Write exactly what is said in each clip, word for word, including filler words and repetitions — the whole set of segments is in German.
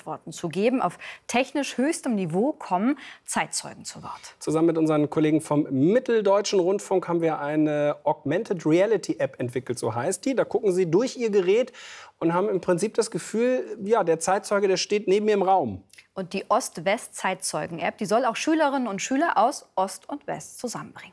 Antworten zu geben. Auf technisch höchstem Niveau kommen Zeitzeugen zu Wort. Zusammen mit unseren Kollegen vom Mitteldeutschen Rundfunk haben wir eine Augmented Reality App entwickelt, so heißt die. Da gucken Sie durch Ihr Gerät und haben im Prinzip das Gefühl, ja, der Zeitzeuge, der steht neben mir im Raum. Und die Ost-West-Zeitzeugen-App, die soll auch Schülerinnen und Schüler aus Ost und West zusammenbringen.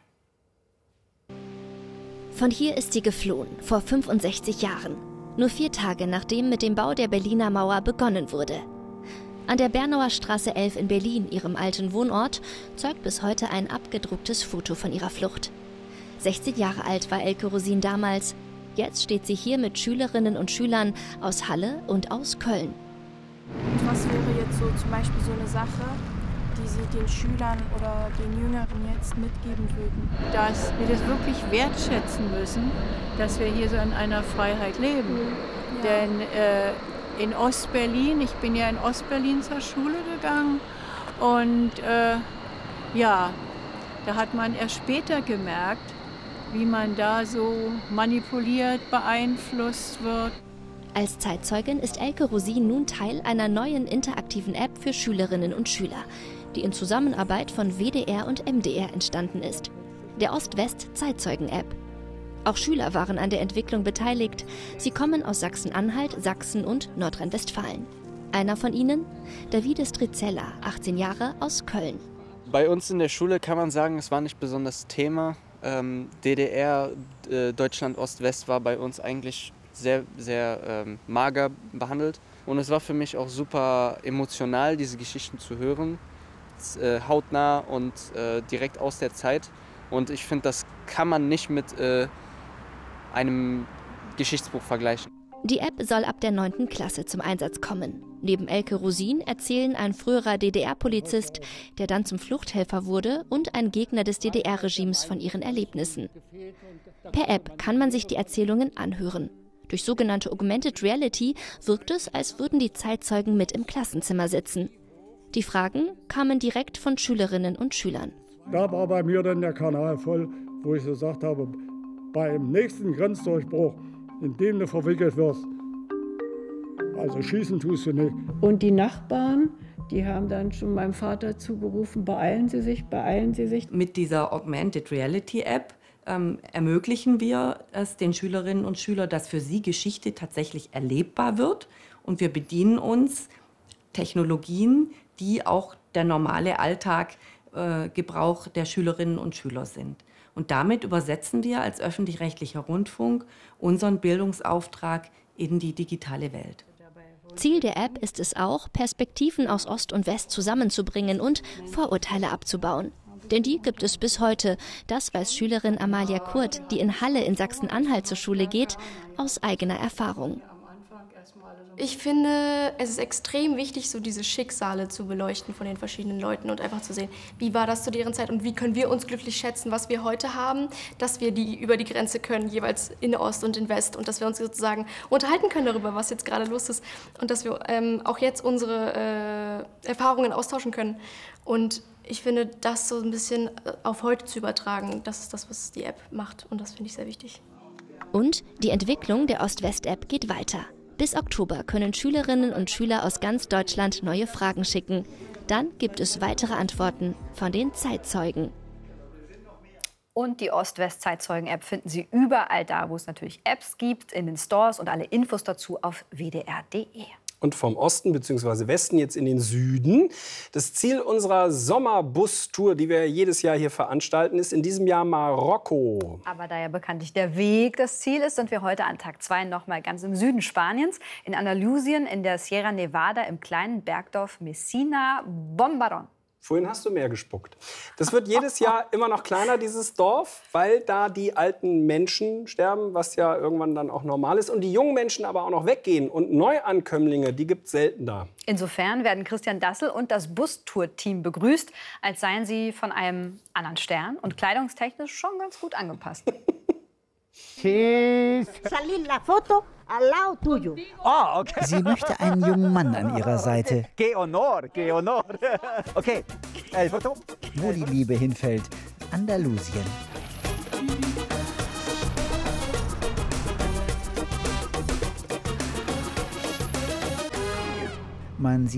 Von hier ist sie geflohen, vor fünfundsechzig Jahren. Nur vier Tage nachdem mit dem Bau der Berliner Mauer begonnen wurde. An der Bernauer Straße elf in Berlin, ihrem alten Wohnort, zeugt bis heute ein abgedrucktes Foto von ihrer Flucht. sechzehn Jahre alt war Elke Rosin damals. Jetzt steht sie hier mit Schülerinnen und Schülern aus Halle und aus Köln. Und was wäre jetzt so zum Beispiel so eine Sache, die Sie den Schülern oder den Jüngeren jetzt mitgeben würden? Dass wir das wirklich wertschätzen müssen, dass wir hier so in einer Freiheit leben. Ja. Denn äh, in Ostberlin, ich bin ja in Ostberlin zur Schule gegangen und äh, ja, da hat man erst später gemerkt, wie man da so manipuliert, beeinflusst wird. Als Zeitzeugin ist Elke Rosin nun Teil einer neuen interaktiven App für Schülerinnen und Schüler, die in Zusammenarbeit von W D R und M D R entstanden ist. Der Ost-West-Zeitzeugen-App. Auch Schüler waren an der Entwicklung beteiligt. Sie kommen aus Sachsen-Anhalt, Sachsen und Nordrhein-Westfalen. Einer von ihnen, Davide Strizella, achtzehn Jahre, aus Köln. Bei uns in der Schule kann man sagen, es war nicht besonders Thema. Ähm, D D R, äh, Deutschland Ost-West war bei uns eigentlich sehr, sehr ähm, mager behandelt. Und es war für mich auch super emotional, diese Geschichten zu hören, äh, hautnah und äh, direkt aus der Zeit. Und ich finde, das kann man nicht mit äh, einem Geschichtsbuch vergleichen. Die App soll ab der neunten Klasse zum Einsatz kommen. Neben Elke Rosin erzählen ein früherer D D R-Polizist, der dann zum Fluchthelfer wurde, und ein Gegner des D D R-Regimes von ihren Erlebnissen. Per App kann man sich die Erzählungen anhören. Durch sogenannte Augmented Reality wirkt es, als würden die Zeitzeugen mit im Klassenzimmer sitzen. Die Fragen kamen direkt von Schülerinnen und Schülern. Da war bei mir dann der Kanal voll, wo ich gesagt habe, beim nächsten Grenzdurchbruch, in dem du verwickelt wirst, also schießen tust du nicht. Und die Nachbarn, die haben dann schon meinem Vater zugerufen, beeilen Sie sich, beeilen Sie sich. Mit dieser Augmented Reality App ähm, ermöglichen wir es den Schülerinnen und Schülern, dass für sie Geschichte tatsächlich erlebbar wird. Und wir bedienen uns Technologien, die auch der normale Alltag äh, Gebrauch der Schülerinnen und Schüler sind. Und damit übersetzen wir als öffentlich-rechtlicher Rundfunk unseren Bildungsauftrag in die digitale Welt. Ziel der App ist es auch, Perspektiven aus Ost und West zusammenzubringen und Vorurteile abzubauen. Denn die gibt es bis heute. Das weiß Schülerin Amalia Kurt, die in Halle in Sachsen-Anhalt zur Schule geht, aus eigener Erfahrung. Ich finde, es ist extrem wichtig, so diese Schicksale zu beleuchten von den verschiedenen Leuten und einfach zu sehen, wie war das zu deren Zeit und wie können wir uns glücklich schätzen, was wir heute haben, dass wir die über die Grenze können, jeweils in Ost und in West, und dass wir uns sozusagen unterhalten können darüber, was jetzt gerade los ist, und dass wir ähm, auch jetzt unsere äh, Erfahrungen austauschen können. Und ich finde, das so ein bisschen auf heute zu übertragen, das ist das, was die App macht, und das finde ich sehr wichtig. Und die Entwicklung der Ost-West-App geht weiter. Bis Oktober können Schülerinnen und Schüler aus ganz Deutschland neue Fragen schicken. Dann gibt es weitere Antworten von den Zeitzeugen. Und die Ost-West-Zeitzeugen-App finden Sie überall da, wo es natürlich Apps gibt, in den Stores, und alle Infos dazu auf w d r punkt d e. Und vom Osten bzw. Westen jetzt in den Süden. Das Ziel unserer Sommerbus-Tour, die wir jedes Jahr hier veranstalten, ist in diesem Jahr Marokko. Aber da ja bekanntlich der Weg das Ziel ist, sind wir heute an Tag zwei noch mal ganz im Süden Spaniens, in Andalusien, in der Sierra Nevada, im kleinen Bergdorf Messina Bombarón. Vorhin hast du mehr gespuckt. Das wird jedes Jahr immer noch kleiner, dieses Dorf, weil da die alten Menschen sterben, was ja irgendwann dann auch normal ist. Und die jungen Menschen aber auch noch weggehen. Und Neuankömmlinge, die gibt es selten da. Insofern werden Christian Dassel und das Bustour-Team begrüßt, als seien sie von einem anderen Stern und kleidungstechnisch schon ganz gut angepasst. Cheese. Salir la foto al lado tuyo. Oh, okay. Sie möchte einen jungen Mann an ihrer Seite. Qué honor, qué honor. Okay, el foto. Wo die Liebe hinfällt, Andalusien. Man sieht